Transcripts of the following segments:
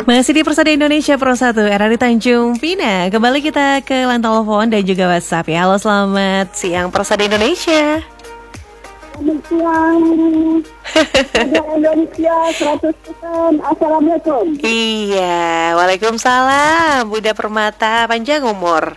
Masih di Persada Indonesia Pro 1 RRI Tanjung Pinang. Kembali kita ke line telepon dan juga WhatsApp ya. Halo, selamat siang Persada Indonesia. Selamat siang. Persada Indonesia 100%. Assalamualaikum. Iya, waalaikumsalam. Bunda Permata, panjang umur.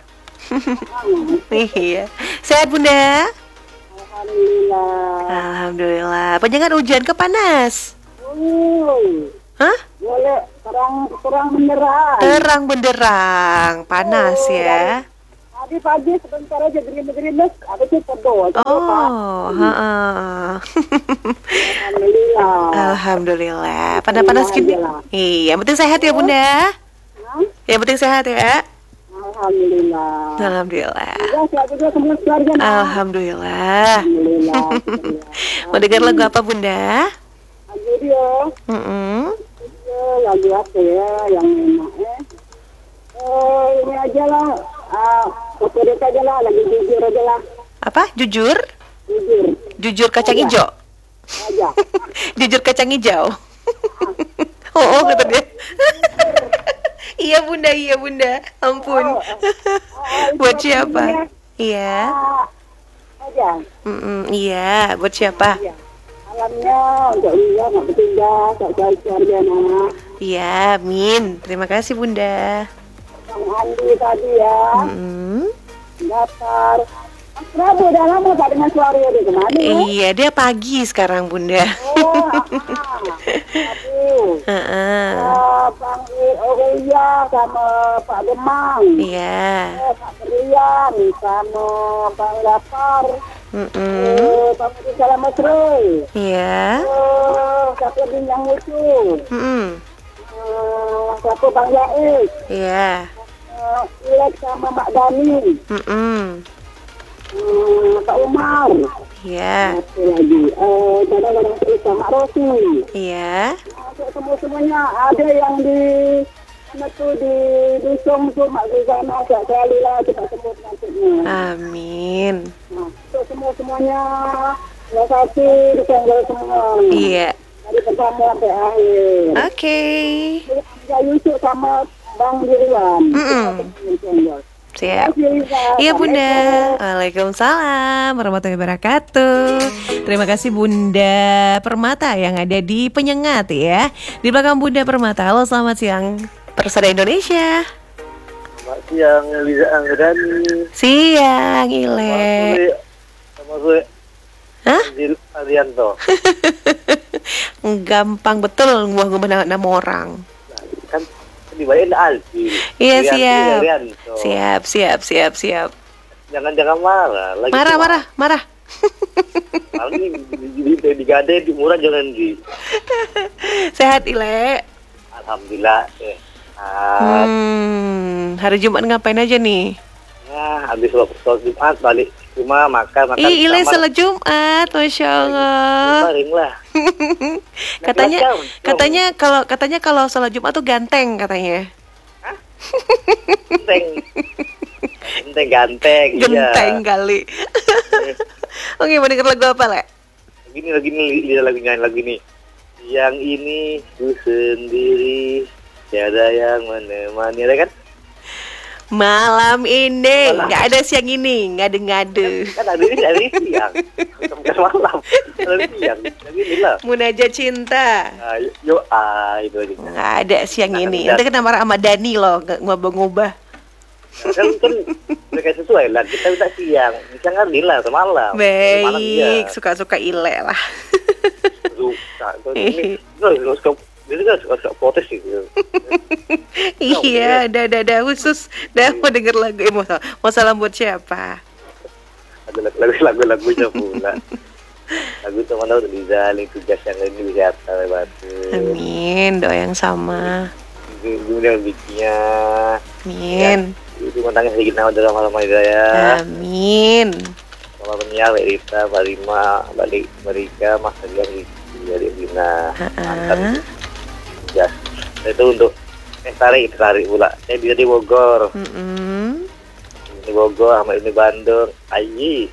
Iya. Sehat Bunda? Alhamdulillah. Alhamdulillah. Panjangan hujan ke panas? Hah? Boleh terang benderang. Terang benderang, panas ya. Tadi pagi sebentar aja gerimis-gerimis, habis itu teduh. Oh, Alhamdulillah. Alhamdulillah. Panas-panas gini. Iya, yang penting sehat ya Bunda. Yang penting sehat ya. Alhamdulillah. Alhamdulillah. Ya, sehat juga semua keluarga. Alhamdulillah. Alhamdulillah. Mau dengar lagu apa Bunda? Alhamdulillah. Lagu apa ya yang enak ya? Ini aja lah. Favorit aja lah, lagi jujur aja lah. Apa? Jujur? Jujur. Jujur kacang hijau. Aja. Jujur kacang hijau. Oh, kata dia. Iya Bunda. Ampun. Buat siapa? Iya. Aja. Iya, buat siapa? Iya. Alamnya untuk dia nggak bertindak, tak keluarga anak. Iya, amin. Terima kasih Bunda. Bang Andi tadi ya. Daftar. Mas Prabu udah lama tak dengan suara dia kemana ya? Iya, dia pagi sekarang Bunda. Oh, Prabu. Bang Iya sama Pak Demang. Iya. Pak Perian sama Bang Lapar. Bang Salam Mesri. Iya. Satu yang lucu. Satu Bang Yaiz. Iya. Ilek sama Mak Dani. Pak Umar. Iya. Apa lagi? Kadang-kadang cerita Mak Rosi. Iya. Semuanya ada yang di mana tuh di Dusung tuh Mak Zuzana sekali lah kita sebut nantinya. Amin. Nah, itu semuanya terima kasih disenggol semua. Iya. Dari pertama sampai akhir. Oke. Bang Yusuf sama Bang Dirian. Siap. Iya Bunda. Waalaikumsalam warahmatullahi wabarakatuh. Terima kasih Bunda Permata yang ada di Penyengat ya. Di belakang Bunda Permata. Halo, selamat siang Persada Indonesia. Selamat siang Eliza Anggrani. Siang Ile. Sama gue. Hah? Arianto. Gampang betul ngubah nama orang. Kan dibayain Alfi. Iya, siap. Jangan marah. Lagi Marah. Lagi digade di murah jangan di. Sehat Ile. Alhamdulillah. Hari Jumat ngapain aja nih? Nah, habis sholat Jumat balik rumah makan. Ile sholat Jumat, Masya Allah. Paling lah. Katanya kalau sholat Jumat tuh ganteng katanya. Ganteng. Genteng kali. Oke, mau denger lagu apa, Le? Lagi nih lagu ini. Yang ini ku sendiri, tiada yang menemani, ya kan? Malam ini nggak ada siang ini, ngade-ngade. Kan ada siang, bukan malam. Ada siang, yang ini lah. Munajat cinta. Itu aja. Nggak ada siang ini. Nanti kena marah sama Dani loh, ngubah-ngubah. Kan mereka sesuai lah. Kita minta siang, siang kan lila atau malam. Baik, suka-suka Ile lah. Suka. Ini nggak suka protes gitu. Iya, dah khusus. Dah mau denger lagu. Mau salam buat siapa? Ada lagu-lagunya pula. Lagu teman udah dijalin tugas yang ini bisa batu. Amin, doa yang sama. Dunia bikinnya. Amin. Itu kontangnya sedikit nama dalam malam ya. Amin. Sama penyiar Rita, Pak Rima, balik mereka, Mas Rian, dari Bina, mantap. Ya, itu untuk tarik pula. Saya bisa di Bogor. Ini Bogor sama ini Bandung. Aye.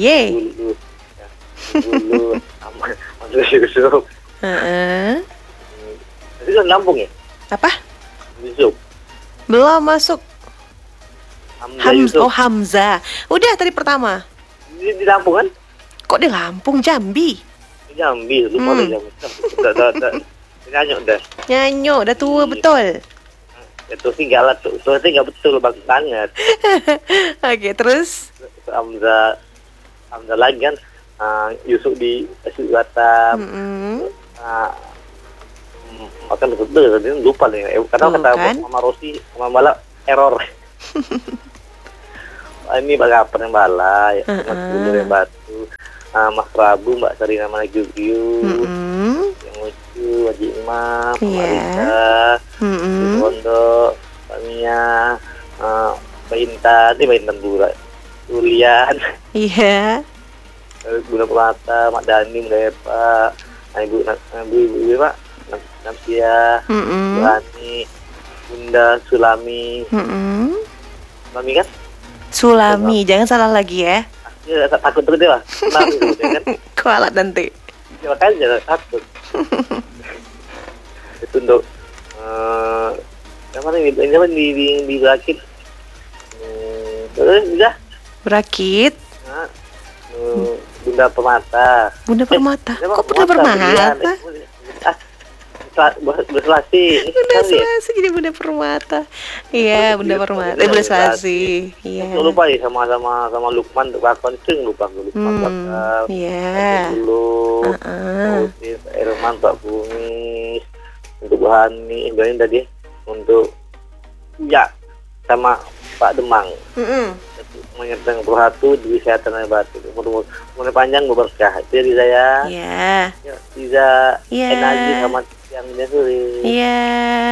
Dulu sama Mas Yusuf. Itu kan Lampung ya? Apa? Yusuf. Belum masuk. Hamzah Yusuf. Oh, Hamzah. Udah tadi pertama. Di Lampung kan? Kok di Lampung, Jambi? Di Jambi, lupa lah Jambi. Udah. Nyanyi udah. Nyanyo, udah tua betul. Itu sih galak tuh. Itu sih nggak betul banget. Oke, terus? Hamzah lagi kan. Yusuf di Batam. Akan betul, tadi lupa nih. Karena kata kan? Mama Rosi, Mama Bala error. Ini apa yang Bala, ya, Mas Gubernur yang Batu, Mas Prabu, Mbak Sarina Manajubiu, yang lucu, Haji Imam, Mbak Rika, Bondo, Mbak Mia, Mbak Intan Bura, Julian, Iya. Bunda Permata, Mak Dani, Mbak Epa, Ibu Pak, Namsia, Rani, Bunda Sulami, Sulami kan? Sulami, jangan salah lagi ya. Ya, takut terus dia lah. Sulami kan? Kualat nanti. Ya, makanya jangan takut. Itu untuk yang mana di Berakit. Terus udah. Berakit. Bunda Permata. Bunda Permata. Kok Bunda Permata? Berselasi. Bunda Selasi jadi Bunda Permata. Iya, Bunda Permata. Bunda Selasi. Iya. Lupa ya sama Lukman untuk bakal itu lupa Lukman bakal. Iya. Dulu. Irman, Pak Bumi, untuk Hani, Ibrahim tadi untuk ya sama Pak Demang. Menyertai Berhatu di kesehatan batu. Umur panjang berkah. Itu dari saya. Iya. Bisa energi sama yang sore. Iya.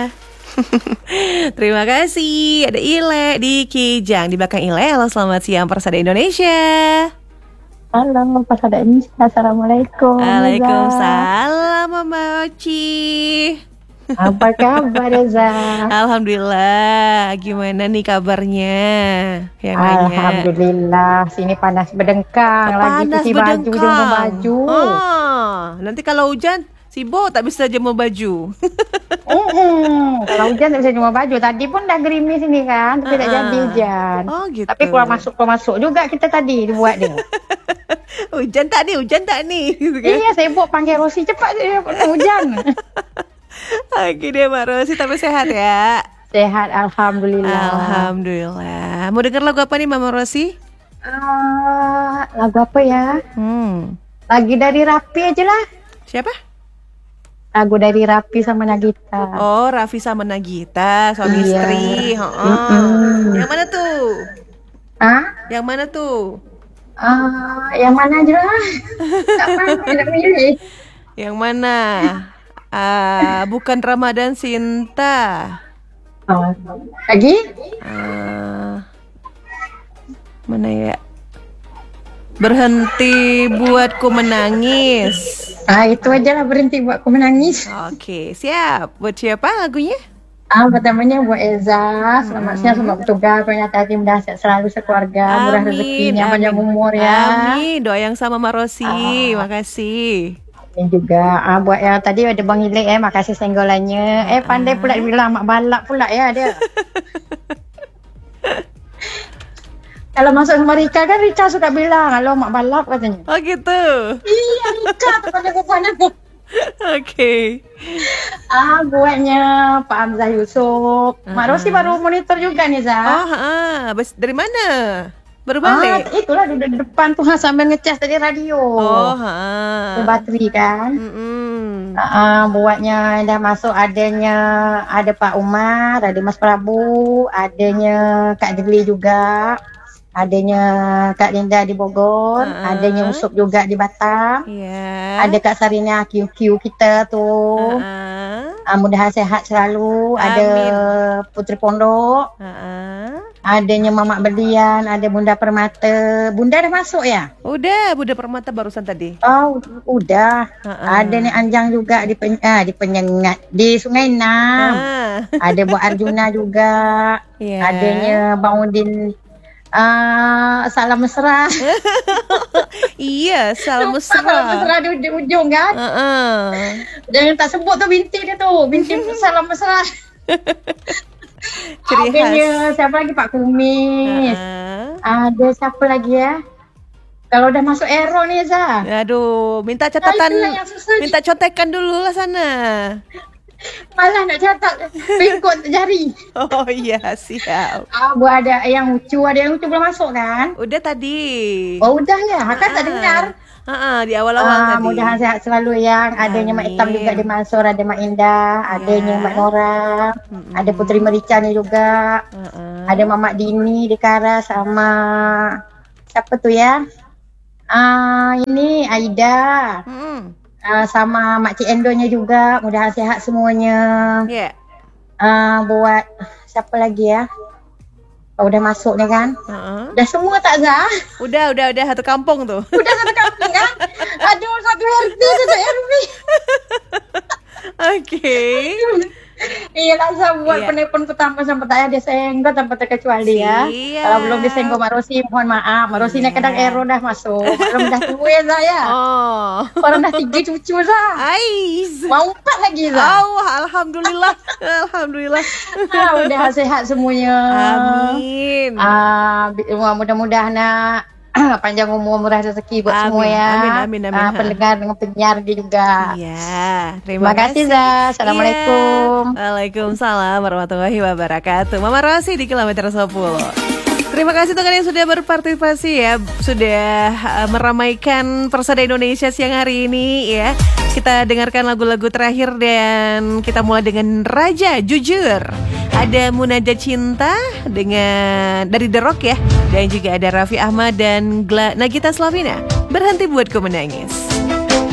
Terima kasih. Ada Ile di Kijang. Di belakang Ile, halo selamat siang Persada Indonesia. Halo Persada Indonesia. Assalamualaikum. Waalaikumsalam Mama Oci. Apa kabar Reza? Alhamdulillah. Gimana nih kabarnya? Yang nanya. Alhamdulillah. Sini panas bedengkang. Lagi cuci baju, jemur baju. Nanti kalau hujan Sibo tak bisa jemur baju. Kalau hujan tak bisa jemur baju. Tadi pun dah gerimis ini kan, tapi tak jadi hujan. Oh gitu. Tapi keluar masuk juga kita tadi dibuat dia. Hujan tak nih? Gitu kan? Iya, saya buat panggil Rosi cepat dia hujan. Oke deh Mbak Rosi, tapi sehat ya? Sehat, alhamdulillah. Alhamdulillah. Mau denger lagu apa nih Mama Rosi? Lagu apa ya? Lagi dari Rapi aja lah. Siapa? Lagu dari Raffi sama Nagita. Oh, Raffi sama Nagita, suami istri. Yang mana tuh? Yang mana tuh? Yang mana aja lah. Tidak milih. Yang mana? Bukan Ramadan Sinta. Lagi? Mana ya? Berhenti buatku menangis. Itu aja lah, berhenti buatku menangis. Oke, siap. Buat siapa lagunya? Pertamanya buat Eza. Selamat siang sama petugas. Ternyata hati mudah sehat selalu sekeluarga. Murah rezekinya, panjang umur ya. Amin. Doa yang sama Marosi. Makasih. Ini juga buat yang tadi ada Bang Ilek makasih senggolannya. Pandai pula bilang mak balak pula ya dia. Kalau masuk sama Rika kan Rika suka bilang, halo mak balap katanya. Oh gitu. Iya Rika pada kepada. Oke. Buatnya Pak Hamzah Yusuf. Mak Rosi baru monitor juga nih Zah. Dari mana? Baru balik? Itulah di depan tuh sambil ngecas tadi radio. Bateri kan. Buatnya dah masuk ada Pak Umar, ada Mas Prabu, adanya Kak Deli juga. Adanya Kak Linda di Bogor, adanya Usup juga di Batam, ada Kak Sarina QQ kita tuh, mudah sehat selalu. Amin. Ada Putri Pondok, adanya Mamak Berlian, ada Bunda Permata. Bunda dah masuk ya? Udah, Bunda Permata barusan tadi. Oh, udah. Ada nih Anjang juga di Penyengat, di Sungai Enam. Ada Bu Arjuna juga, adanya Bang Udin. Salam mesra. Iya, salam mesra. Salam mesra di ujung kan. Jangan tak sebut tuh binti dia tuh. Binti salam mesra. Ciri khas. Adanya siapa lagi, Pak Kumis. Ada siapa lagi ya? Kalau udah masuk error nih, Za. Aduh, minta catatan, itulah yang susah. minta contekan dulu lah sana. Malah nak catat, pengkot jari. Oh iya, siap. Buat ada yang lucu belum masuk kan? Udah tadi. Oh udah ya, kan tak dengar. Di awal-awal tadi. Mudahan sehat selalu yang adanya Mak Hitam juga di Mansur, ada Mak Indah, adanya Mak Nora, ada Putri Merica ni juga, ada Mamak Dini di Kara sama siapa tu ya? Ini Aida, sama Mak Cik Endonya juga, mudahan sehat semuanya. Ya. Buat siapa lagi ya? Udah masuk nih kan? Udah semua tak Zah? Udah satu kampung tuh. Udah satu kampung kan? Aduh, satu RT. Oke. Iya lah Zah, buat penelpon pertama sampai tak ada senggol tanpa terkecuali ya. Kalau belum disenggol Mak Rosi, mohon maaf. Mak Rosi ni kadang error dah masuk. Belum dah tua Zah ya. Orang dah 3 cucu Zah. Mau 4 lagi Zah. Alhamdulillah. Udah sehat semuanya. Amin. Mudah-mudahan nak panjang umur, murah rezeki buat semua ya. Amin. Pendengar dengan penyiar dia juga. Iya. Terima kasih Zah. Assalamualaikum. Waalaikumsalam warahmatullahi wabarakatuh. Mama Rosi di kilometer 10. Terima kasih teman yang sudah berpartisipasi ya, sudah meramaikan Persada Indonesia siang hari ini ya. Kita dengarkan lagu-lagu terakhir dan kita mulai dengan Raja Jujur. Ada Munajat Cinta dengan dari The Rock ya, dan juga ada Raffi Ahmad dan Nagita Slavina, Berhenti Buatku Menangis.